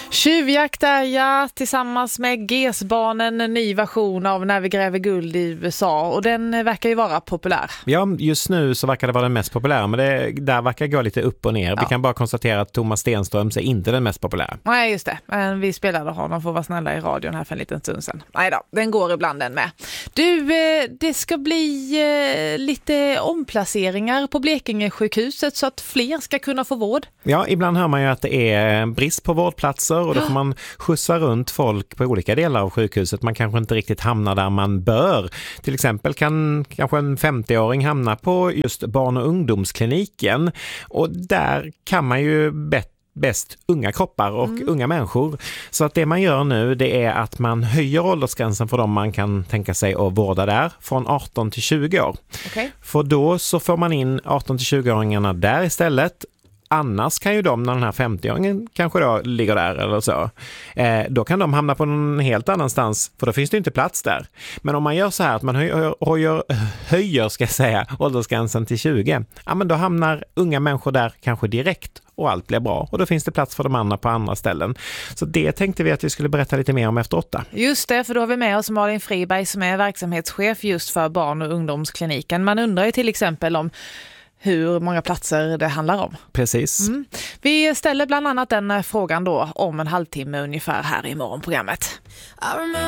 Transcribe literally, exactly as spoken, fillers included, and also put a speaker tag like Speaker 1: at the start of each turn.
Speaker 1: Tjuvjakt är ja, tillsammans med G E S-barnen, en ny version av När vi gräver guld i U S A, och den verkar ju vara populär.
Speaker 2: Ja, just nu så verkar det vara den mest populära, men det där verkar gå lite upp och ner. Ja. Vi kan bara konstatera att Thomas Stenströms är inte den mest populära.
Speaker 1: Nej, just det. Men vi spelade honom, får vara snälla, i radion här för en liten stund sedan. Nej då, den går ibland den med. Du, det ska bli lite omplaceringar på Blekinge-sjukhuset så att fler ska kunna få vård.
Speaker 2: Ja, ibland hör man ju att det är brist på vårdplatser och då får man skjutsa runt folk på olika delar av sjukhuset. Man kanske inte riktigt hamnar där man bör. Till exempel kan kanske en femtioåring hamna på just barn- och ungdomskliniken, och där kan man ju bättre bäst unga kroppar och mm. unga människor. Så att det man gör nu, det är att man höjer åldersgränsen för dem man kan tänka sig att vårda där från arton till tjugo år.
Speaker 1: Okay.
Speaker 2: För då så får man in arton till tjugo-åringarna där istället. Annars kan ju de, när den här femtioåringen kanske då ligger där eller så, eh, då kan de hamna på någon helt annanstans, för då finns det inte plats där. Men om man gör så här att man höjer, höjer, höjer ska jag säga, åldersgränsen till tjugo, ja, men då hamnar unga människor där kanske direkt och allt blir bra. Och då finns det plats för de andra på andra ställen. Så det tänkte vi att vi skulle berätta lite mer om efter åtta.
Speaker 1: Just det, för då har vi med oss Malin Friberg som är verksamhetschef just för barn- och ungdomskliniken. Man undrar ju till exempel om hur många platser det handlar om.
Speaker 2: Precis.
Speaker 1: Mm. Vi ställer bland annat den frågan då om en halvtimme ungefär här i morgonprogrammet.